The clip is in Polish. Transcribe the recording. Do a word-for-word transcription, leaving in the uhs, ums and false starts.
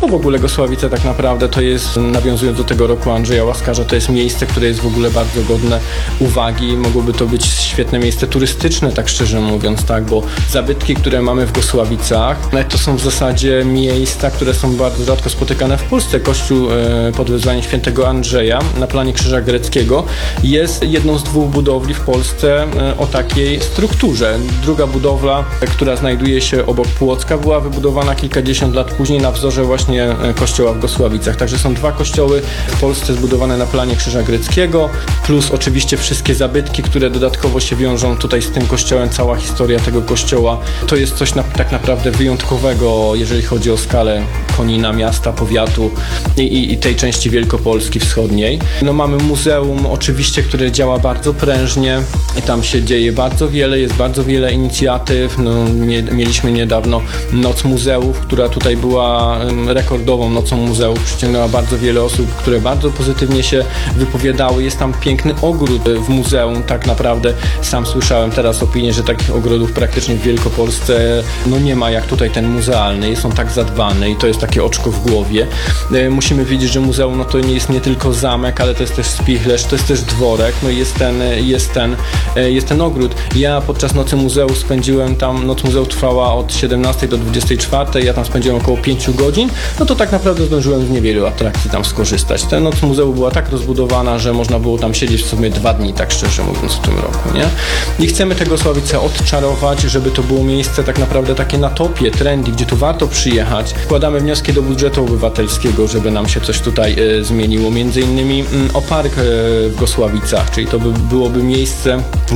No w ogóle Gosławice tak naprawdę to jest, nawiązując do tego roku Andrzeja Łaskarza, to jest miejsce, które jest w ogóle bardzo godne uwagi. Mogłoby to być świetne miejsce turystyczne, tak szczerze mówiąc, tak, bo zabytki, które mamy w Gosławicach, to są w zasadzie miejsca, które są bardzo rzadko spotykane w Polsce. Kościół pod wezwaniem świętego Andrzeja na planie Krzyża Greckiego jest jedną z dwóch budowli w Polsce o takiej strukturze. Druga budowla, która znajduje się obok Płocka, była wybudowana kilkadziesiąt lat później na wzorze właśnie kościoła w Gosławicach. Także są dwa kościoły w Polsce zbudowane na planie Krzyża Greckiego, plus oczywiście wszystkie zabytki, które dodatkowo się wiążą tutaj z tym kościołem, cała historia tego kościoła. To jest coś na, tak naprawdę wyjątkowego, jeżeli chodzi o skalę Konina, miasta, powiatu i, i, i tej części Wielkopolski wschodniej. No mamy muzeum oczywiście, które działa bardzo prężnie i tam się dzieje bardzo wiele, jest bardzo wiele inicjatyw. No, mie, mieliśmy niedawno Noc Muzeów, która tutaj była rekordową nocą muzeów, przyciągnęła bardzo wiele osób, które bardzo pozytywnie się wypowiadały. Jest tam piękny ogród w muzeum, tak naprawdę sam słyszałem teraz opinię, że takich ogrodów praktycznie w Wielkopolsce no nie ma jak tutaj ten muzealny, jest on tak zadbany i to jest takie oczko w głowie. Musimy wiedzieć, że muzeum no to nie jest nie tylko zamek, ale to jest też spichlerz, to jest też dworek, no i jest ten, jest ten, jest ten ogród. Ja podczas Nocy Muzeów spędziłem tam, Noc Muzeów trwała od siedemnastej do dwudziestej czwartej, ja tam spędziłem około pięciu godzin, no to tak naprawdę zdążyłem z niewielu atrakcji tam skorzystać. Ta Noc Muzeum była tak rozbudowana, że można było tam siedzieć w sumie dwa dni, tak szczerze mówiąc, w tym roku, nie? I chcemy te Gosławice odczarować, żeby to było miejsce tak naprawdę takie na topie, trendy, gdzie tu warto przyjechać. Wkładamy wnioski do budżetu obywatelskiego, żeby nam się coś tutaj e, zmieniło. Między innymi m, o park e, w Gosławicach, czyli to by, byłoby miejsce